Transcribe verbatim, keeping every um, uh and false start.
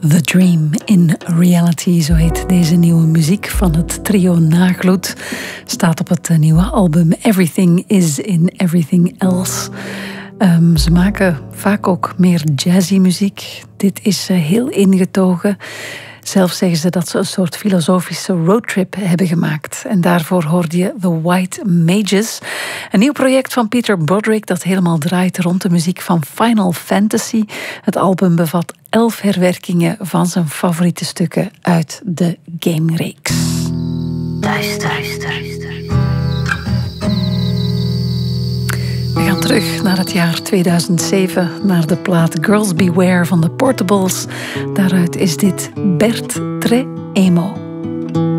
The Dream in Reality, zo heet deze nieuwe muziek van het trio Nagloed. Staat op het nieuwe album Everything is in Everything Else. Um, ze maken vaak ook meer jazzy muziek. Dit is uh, heel ingetogen. Zelf zeggen ze dat ze een soort filosofische roadtrip hebben gemaakt. En daarvoor hoorde je The White Mages. Een nieuw project van Peter Broderick dat helemaal draait rond de muziek van Final Fantasy. Het album bevat elf herwerkingen van zijn favoriete stukken uit de gamereeks. Duister, duister. We gaan terug naar het jaar tweeduizend zeven, naar de plaat Girls Beware van de Portables. Daaruit is dit Bert Tre Emo.